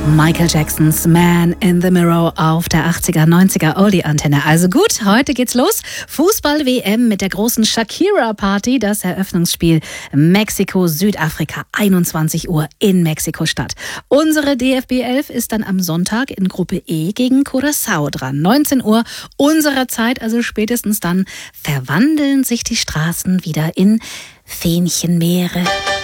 Michael Jacksons Man in the Mirror auf der 80er, 90er Oldie-Antenne. Also gut, heute geht's los. Fußball-WM mit der großen Shakira-Party. Das Eröffnungsspiel Mexiko-Südafrika, 21 Uhr in Mexiko-Stadt. Unsere DFB 11 ist dann am Sonntag in Gruppe E gegen Curaçao dran. 19 Uhr unserer Zeit, also spätestens dann, verwandeln sich die Straßen wieder in Fähnchenmeere.